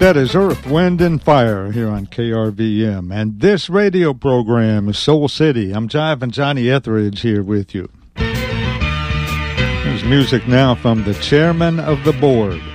That is Earth, Wind, and Fire here on KRVM. And this radio program is Soul City. I'm Jive and Johnny Etheridge here with you. There's music now from the chairman of the board.